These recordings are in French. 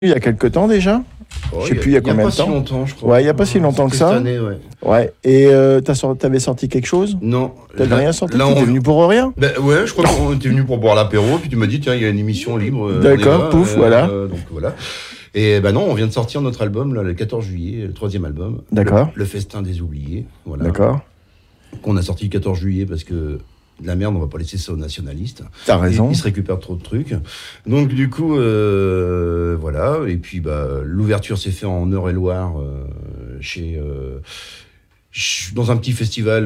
il y a quelque temps déjà. Je sais plus il y a combien de temps. Il n'y a pas si longtemps, je crois. Ouais, il n'y a pas si longtemps que ça. Cette année, ouais. Ouais. Et t'avais sorti quelque chose? Non. T'avais rien sorti? Là, T'es venu pour rien? Ben ouais, je crois qu'on était venu pour boire l'apéro, puis tu m'as dit, tiens, il y a une émission libre. D'accord, pouf, voilà. Donc voilà. Et ben non, on vient de sortir notre album, là, le 14 juillet, le 3e album. D'accord. Le Festin des oubliés. Voilà. D'accord. Qu'on a sorti le 14 juillet parce que de la merde, on va pas laisser ça aux nationalistes. T'as raison. Ils se récupèrent trop de trucs. Donc du coup, voilà. Et puis l'ouverture s'est faite en Eure-et-Loire dans un petit festival.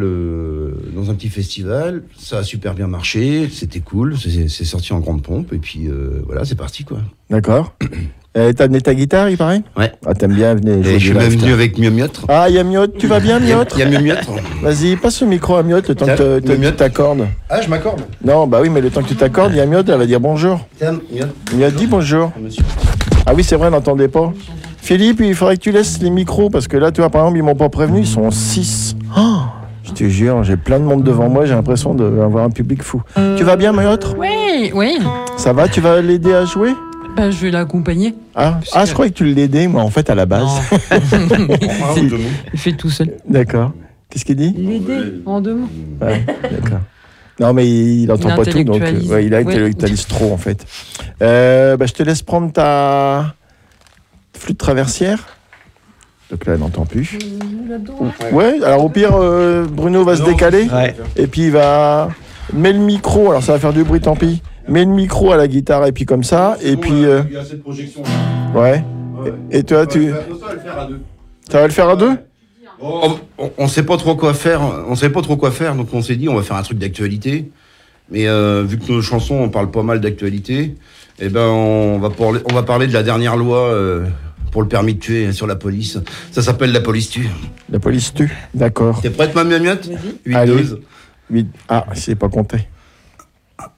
Ça a super bien marché. C'était cool. C'est sorti en grande pompe. Et puis voilà, c'est parti quoi. D'accord. T'as amené ta guitare, il paraît? Ouais. Ah, t'aimes bien venir jouer. Et je suis même venu avec Miot. Ah, il y a Miot. Tu vas bien, Miot? Il y a Miot. Vas-y, passe le micro à Miot le temps que tu t'accordes. Ah, je m'accorde. Non, bah oui, mais le temps que tu t'accordes, il y a Miot, elle va dire bonjour. Tiens, Miot. Miot, dis bonjour. Monsieur. Ah oui, c'est vrai, on n'entendait pas. Philippe, il faudrait que tu laisses les micros, parce que là, tu vois, par exemple, ils m'ont pas prévenu, ils sont 6. Oh, je te jure, j'ai plein de monde devant moi, j'ai l'impression d'avoir un public fou. Tu vas bien, Miot? Oui, oui. Ça va, tu vas l'aider à jouer? Bah, je vais l'accompagner. Ah, je croyais que tu l'aidais, moi, en fait, à la base. Il fait tout seul. D'accord. Qu'est-ce qu'il dit? L'aider, en 2 mots. Ouais, d'accord. Non, mais il entend pas tout, donc il intellectualise trop, en fait. Je te laisse prendre ta flûte traversière. Donc là, elle n'entend plus. Ouais, alors au pire, Bruno va se décaler. Ouais. Et puis il va... Mets le micro, alors ça va faire du bruit, tant pis. Mets le micro à la guitare, et puis comme ça, et puis... Il y a cette projection. Ouais. Et toi, tu... Ça va le faire à 2. Ça va le faire à 2? On sait pas trop quoi faire. On savait pas trop quoi faire, donc on s'est dit on va faire un truc d'actualité. Mais vu que nos chansons on parle pas mal d'actualité, eh ben on va parler de la dernière loi pour le permis de tuer sur la police. Ça s'appelle la police tue. La police tue, d'accord. T'es prête, ma miamiotte? 8-12. Ah, c'est pas compté.